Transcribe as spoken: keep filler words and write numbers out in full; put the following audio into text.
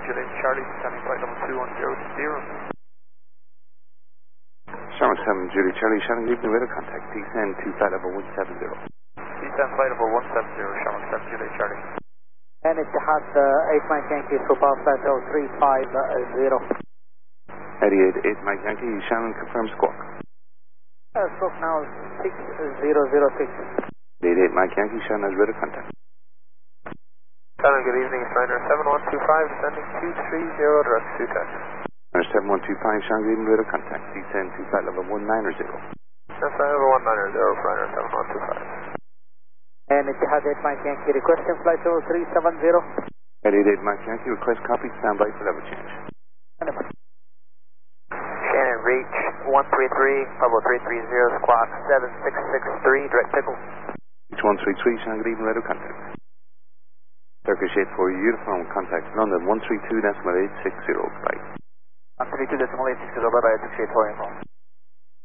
Juliet Charlie, descending flight level two one zero zero. Sharma seven, Juliet Charlie, Shannon Evening radar contact, descend to flight level one seven zero. Descend flight level one seven zero, Sharma seven, Juliet Charlie. And Etihad uh, eight Mike Yankee, so power flight level three five zero. eighty-eight, eight Mike Yankee, Shannon confirm squawk. Uh, squawk now six zero zero six. eighty-eight Mike Yankee, Shannon has radar contact. Shannon, good evening, Ryanair seven one two five, descending two three zero, direct to test. Ryanair seven one two five, Shannon Evening radar contact, descend to flight level one nine zero. That's flight level one nine zero for Ryanair seven one two five. And Etihad eight Mike Yankee, requesting flight level three seven zero. eighty-eight Mike Yankee, request copy, stand by for level change. Shannon, reach one three three, level three three zero, squawk seven six six three, direct pickle. Reach one three three, Shannon Evening radar contact. Turkish eight four uniform, contact London one three two decimal eight six zero, bye. one three two decimal eight six zero, bye bye, Turkish eight four uniform.